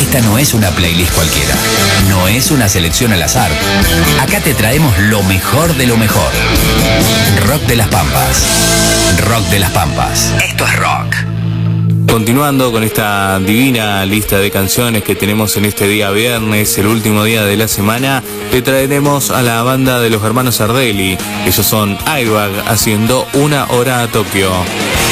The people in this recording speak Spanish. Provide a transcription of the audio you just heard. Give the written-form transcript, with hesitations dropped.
Esta no es una playlist cualquiera, no es una selección al azar. Acá te traemos lo mejor de lo mejor. Rock de las Pampas. Rock de las Pampas. Esto es rock. Continuando con esta divina lista de canciones que tenemos en este día viernes, el último día de la semana, te traeremos a la banda de los hermanos Ardelli. Ellos son Airbag haciendo Una Hora a Tokio.